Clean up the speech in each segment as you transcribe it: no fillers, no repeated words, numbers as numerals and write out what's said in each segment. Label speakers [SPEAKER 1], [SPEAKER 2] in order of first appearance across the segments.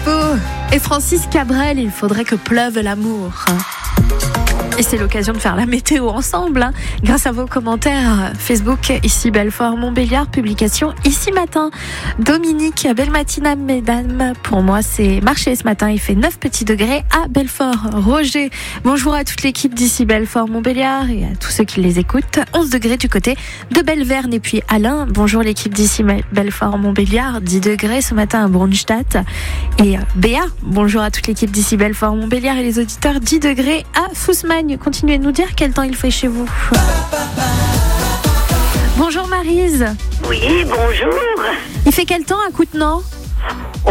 [SPEAKER 1] Expo et Francis Cabrel, il faudrait que pleuve l'amour. Et c'est l'occasion de faire la météo ensemble, grâce à vos commentaires Facebook, ici Belfort Montbéliard, publication ici matin. Dominique, belle matinée mesdames. Pour moi, c'est marché ce matin. Il fait 9 petits degrés à Belfort. Roger, bonjour à toute l'équipe d'ici Belfort Montbéliard et à tous ceux qui les écoutent. 11 degrés du côté de Belverne. Et puis Alain, bonjour l'équipe d'ici Belfort Montbéliard. 10 degrés ce matin à Brunstadt. Et Béa, bonjour à toute l'équipe d'ici Belfort Montbéliard et les auditeurs. 10 degrés à Fousmagne. Continuez de nous dire quel temps il fait chez vous. Bonjour Maryse.
[SPEAKER 2] Oui, bonjour.
[SPEAKER 1] Il fait quel temps à Coutenant?
[SPEAKER 2] Pour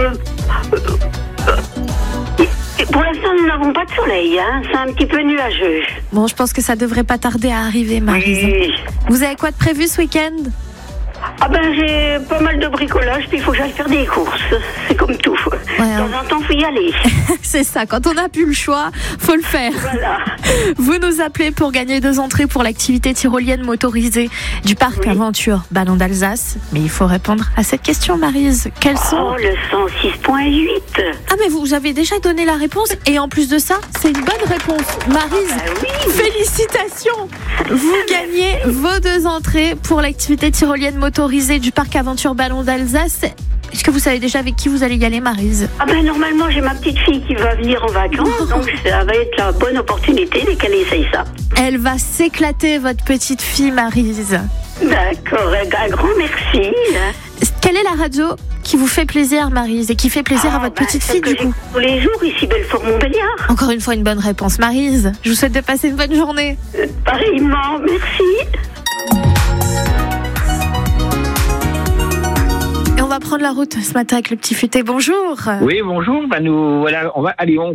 [SPEAKER 2] l'instant, nous n'avons pas de soleil, hein. C'est un petit peu nuageux.
[SPEAKER 1] Bon, je pense que ça devrait pas tarder à arriver, Maryse.
[SPEAKER 2] Oui.
[SPEAKER 1] Vous avez quoi de prévu ce week-end?
[SPEAKER 2] Ah ben, j'ai pas mal de bricolage, puis il faut que j'aille faire des courses. C'est comme tout.
[SPEAKER 1] Ouais,
[SPEAKER 2] de temps en temps, faut y aller.
[SPEAKER 1] C'est ça, quand on n'a plus le choix, faut le faire.
[SPEAKER 2] Voilà.
[SPEAKER 1] Vous nous appelez pour gagner 2 entrées pour l'activité tyrolienne motorisée du parc Aventure Ballon d'Alsace. Mais il faut répondre à cette question, Maryse. Quels sont...
[SPEAKER 2] Oh, le 106.8.
[SPEAKER 1] Ah, mais vous avez déjà donné la réponse. Et en plus de ça, c'est une bonne réponse. Maryse,
[SPEAKER 2] Oui.
[SPEAKER 1] félicitations. Vous gagnez vos 2 entrées pour l'activité tyrolienne motorisée du parc Aventure Ballon d'Alsace. Est-ce que vous savez déjà avec qui vous allez y aller, Maryse?
[SPEAKER 2] Ah ben, normalement, j'ai ma petite fille qui va venir en vacances, donc ça va être la bonne opportunité dès qu'elle essaye ça.
[SPEAKER 1] Elle va s'éclater, votre petite fille, Maryse.
[SPEAKER 2] D'accord, un grand merci.
[SPEAKER 1] Quelle est la radio qui vous fait plaisir, Maryse, et qui fait plaisir à votre petite fille, du coup?
[SPEAKER 2] Tous les jours, ici, Belfort Montbéliard.
[SPEAKER 1] Encore une fois, une bonne réponse, Maryse. Je vous souhaite de passer une bonne journée.
[SPEAKER 2] Pareillement, merci.
[SPEAKER 1] Et on va prendre la route ce matin avec le petit futé. Bonjour.
[SPEAKER 3] Oui, bonjour. Nous voilà, on va